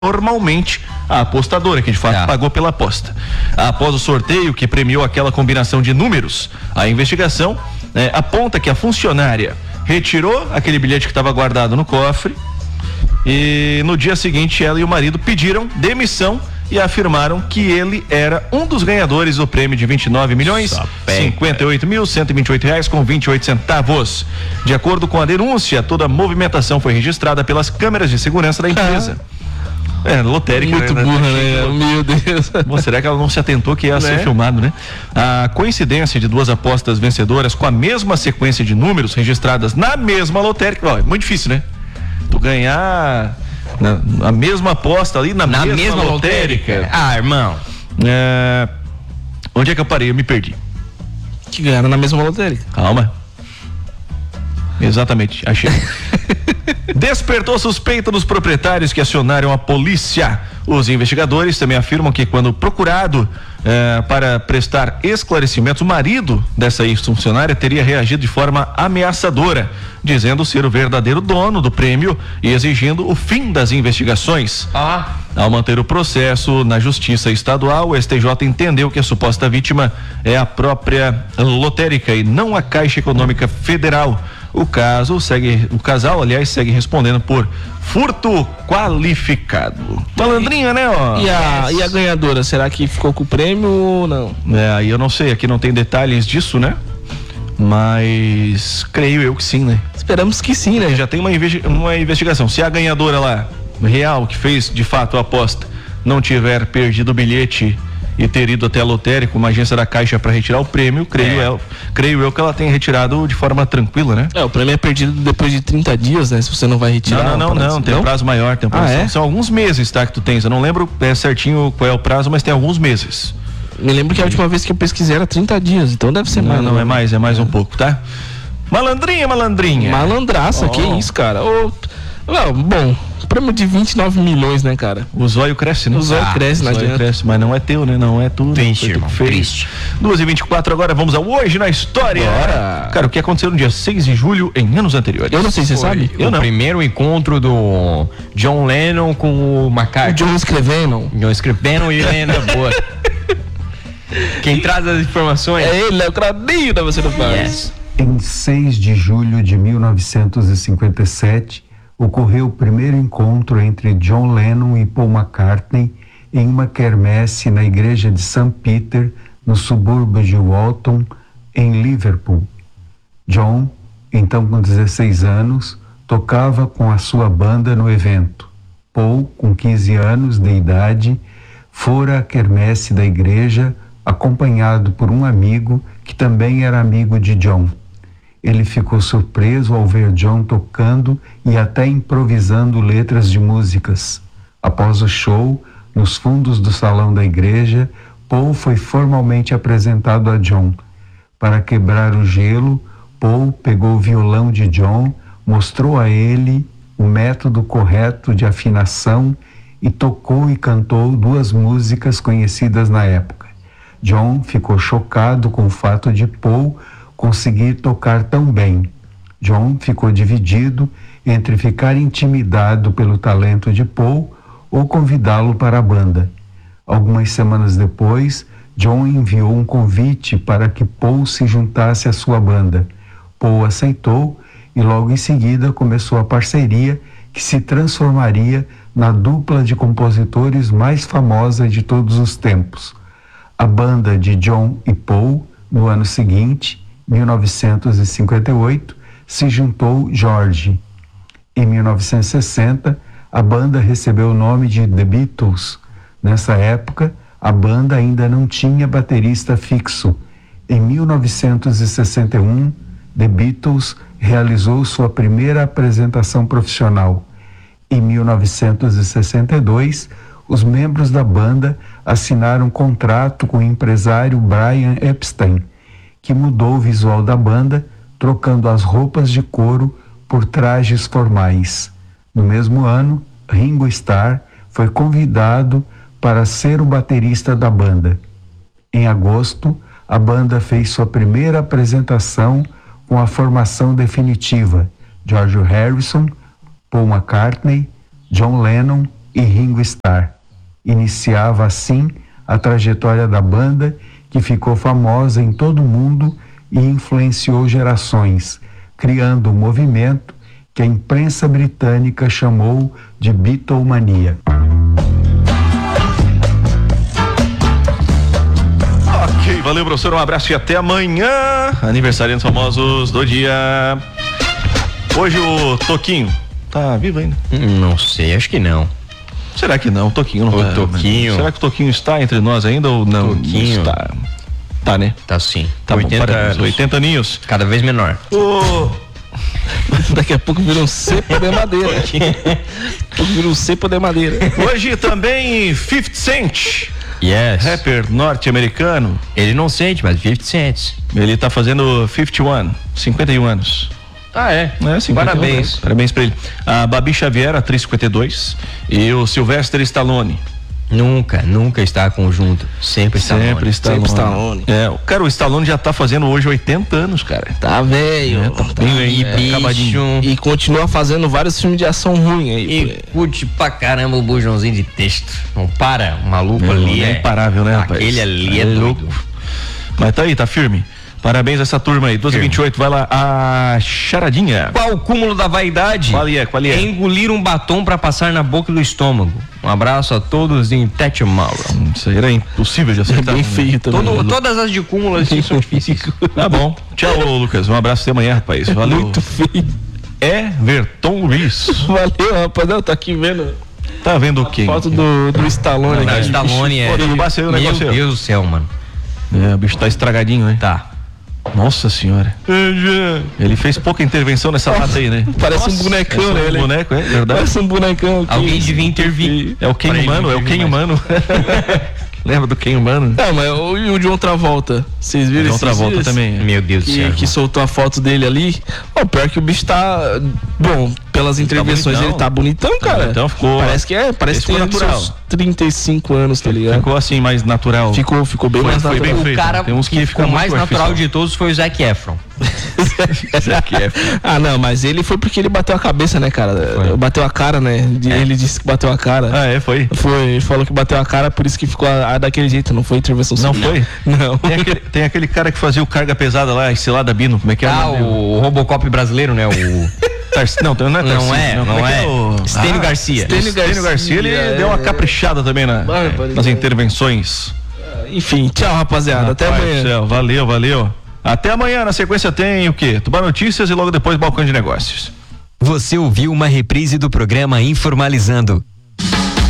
normalmente a apostadora, que de fato pagou pela aposta. Após o sorteio que premiou aquela combinação de números, a investigação aponta que a funcionária retirou aquele bilhete que estava guardado no cofre e no dia seguinte ela e o marido pediram demissão e afirmaram que ele era um dos ganhadores do prêmio de 29.058.128 reais com 28 centavos. De acordo com a denúncia, toda a movimentação foi registrada pelas câmeras de segurança da empresa. Lotérica. Muito burra, né? Meu Deus. Bom, será que ela não se atentou que ia ser filmado, né? A coincidência de duas apostas vencedoras com a mesma sequência de números registradas na mesma lotérica, é muito difícil, né? Tu ganhar a mesma aposta ali na mesma lotérica. Irmão. Onde é que eu parei? Eu me perdi. Que ganharam na mesma lotérica. Calma. Exatamente, achei. Despertou suspeita dos proprietários que acionaram a polícia. Os investigadores também afirmam que quando procurado para prestar esclarecimentos, o marido dessa ex-funcionária teria reagido de forma ameaçadora, dizendo ser o verdadeiro dono do prêmio e exigindo o fim das investigações. Ao manter o processo na Justiça Estadual, o STJ entendeu que a suposta vítima é a própria lotérica e não a Caixa Econômica Federal. O casal segue respondendo por furto qualificado. Malandrinha, né? E a ganhadora, será que ficou com o prêmio ou não? Aí eu não sei, aqui não tem detalhes disso, né? Mas creio eu que sim, né? Esperamos que sim, né? Já tem uma investigação. Se a ganhadora lá, real, que fez de fato a aposta, não tiver perdido o bilhete e ter ido até a lotérica, uma agência da Caixa para retirar o prêmio, creio eu que ela tenha retirado de forma tranquila, né? O prêmio é perdido depois de 30 dias, né? Se você não vai retirar. Não, tem prazo maior, tem prazo. São alguns meses, tá, que tu tens. Eu não lembro certinho qual é o prazo, mas tem alguns meses. Me lembro que a última vez que eu pesquisei era 30 dias, então deve ser mais. Não, é mais um pouco, tá? Malandrinha. Malandraça, que isso, cara. Bom, prêmio de 29 milhões, né, cara? O zóio cresce, né? O zóio cresce, não adianta. Cresce, mas não é teu, né? Não é tudo. Triste, irmão. Triste. 2h24 agora, vamos ao Hoje na História. Bora. Cara, o que aconteceu no dia 6 de julho em anos anteriores? Eu não sei se você sabe. O primeiro encontro do John Lennon com o McCartney. John escrevendo e Lennon, boa. Quem traz as informações? É ele, é o cradinho da Você Não Faz. Em 6 de julho de 1957, ocorreu o primeiro encontro entre John Lennon e Paul McCartney em uma quermesse na igreja de St. Peter, no subúrbio de Walton, em Liverpool. John, então com 16 anos, tocava com a sua banda no evento. Paul, com 15 anos de idade, fora à quermesse da igreja, acompanhado por um amigo que também era amigo de John. Ele ficou surpreso ao ver John tocando e até improvisando letras de músicas. Após o show, nos fundos do salão da igreja, Paul foi formalmente apresentado a John. Para quebrar o gelo, Paul pegou o violão de John, mostrou a ele o método correto de afinação e tocou e cantou 2 músicas conhecidas na época. John ficou chocado com o fato de Paul conseguir tocar tão bem. John ficou dividido entre ficar intimidado pelo talento de Paul ou convidá-lo para a banda. Algumas semanas depois, John enviou um convite para que Paul se juntasse à sua banda. Paul aceitou e logo em seguida começou a parceria que se transformaria na dupla de compositores mais famosa de todos os tempos. A banda de John e Paul, no ano seguinte, 1958, se juntou George. Em 1960, a banda recebeu o nome de The Beatles. Nessa época, a banda ainda não tinha baterista fixo. Em 1961, The Beatles realizou sua primeira apresentação profissional. Em 1962, os membros da banda assinaram um contrato com o empresário Brian Epstein, que mudou o visual da banda, trocando as roupas de couro por trajes formais. No mesmo ano, Ringo Starr foi convidado para ser o baterista da banda. Em agosto, a banda fez sua primeira apresentação com a formação definitiva: George Harrison, Paul McCartney, John Lennon e Ringo Starr. Iniciava assim a trajetória da banda, que ficou famosa em todo o mundo e influenciou gerações, criando um movimento que a imprensa britânica chamou de Beatlemania. Ok, valeu, professor, um abraço e até amanhã. Aniversariantes famosos do dia. Hoje o Toquinho tá vivo ainda? Não sei, acho que não. Será que não? O Toquinho não O tá. Toquinho. Será que o Toquinho está entre nós ainda ou não? Toquinho. Está. Tá, né? Tá sim. Tá 80 bom, parabéns. anos. 80 aninhos. Cada vez menor. Daqui a pouco vira um cepo de madeira. Daqui a pouco vira um cepo de madeira. Hoje também 50 Cent, Yes. rapper norte-americano. Ele não sente, mas 50 cents. Ele tá fazendo 51 anos. Ah, é? 51, Parabéns. Parabéns pra ele. A Babi Xavier, atriz 52. E o Sylvester Stallone. Nunca está conjunto. Sempre está Sempre Stallone. Stallone. Cara, o Stallone já tá fazendo hoje 80 anos, cara. Tá velho. Tá bem, E bem, acabadinho. E continua fazendo vários filmes de ação ruim aí. E curte pra caramba o bujãozinho de texto. Não para, o maluco Meu, ali é imparável, né, rapaz? Aquele ali é louco. Mas tá aí, tá firme. Parabéns a essa turma aí. 12h28, vai lá. A charadinha. Qual o cúmulo da vaidade? Qual é? Engolir um batom pra passar na boca do estômago. Um abraço a todos em Tetmauro. Isso aí era impossível de acertar. Bem feio também. Todas as de cúmulo assim são difíceis. Tá bom. Tchau, Lucas. Um abraço até amanhã, rapaz. Valeu. Muito feio. Everton Luiz. Valeu, rapaz. Não, tá aqui vendo Tá vendo quem? foto do Stallone Não, aqui. Stallone é. Pô, derrubasse aí o Meu negócio. Deus do céu, mano. É, o bicho tá estragadinho, né? Tá. Nossa senhora. Ele fez pouca intervenção nessa lata aí, né? Parece Nossa, um bonecão, né? Um boneco, é verdade. Parece um bonecão aqui. Alguém devia intervir. É o Ken Pra ele Humano, é o intervir Ken mais. Humano. Lembra do Ken Humano? Não, mas o John Travolta, vocês viram John esses Travolta dias? também. Meu Deus do céu. Que soltou a foto dele ali. Ó, pior que o bicho tá. Bom, pelas intervenções bonitão. ele tá bonitão, cara. Então ficou. Parece que esse que tem ficou natural. uns 35 anos, tá ligado? Ficou assim, mais natural. Ficou bem mais foi natural. bem feito. O cara Tem uns que que ficam ficou mais muito natural artificial. de todos foi o Zac Efron. Ah, não, mas ele foi porque ele bateu a cabeça, né, cara? Bateu a cara, né? Ele disse que bateu a cara. Ah, foi? Foi, ele falou que bateu a cara, por isso que ficou daquele jeito, não foi intervenção Não civil. foi? Não. Tem aquele cara que fazia o carga pesada lá, Estelada Bino, como é que é? Ah, o nome dele? o Robocop brasileiro, né? O Não, não é Tarcísio, Não é, como não que é. o- Stênio Garcia. Stênio Garcia, ele deu uma caprichada também nas intervenções. Enfim, tchau, rapaziada. Até Rapaz amanhã. do céu, valeu. Até amanhã, na sequência tem o quê? Tubar Notícias e logo depois Balcão de Negócios. Você ouviu uma reprise do programa Informalizando,